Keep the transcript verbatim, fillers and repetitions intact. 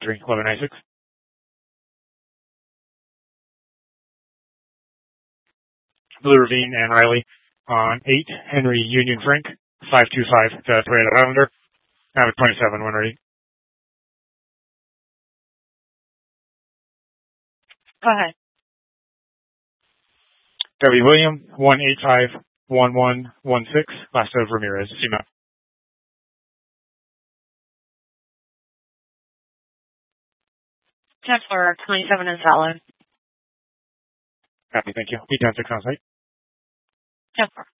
three eleven ninety-six. Blue Ravine and Riley on eight Henry Union Frank five two five to Toyota Highlander. Now at twenty-seven when ready. Go ahead. W. William one eight five one one one six. Last of Ramirez. C M A P. ten for twenty-seven and solid. Happy, thank you. B ten six on site. ten four.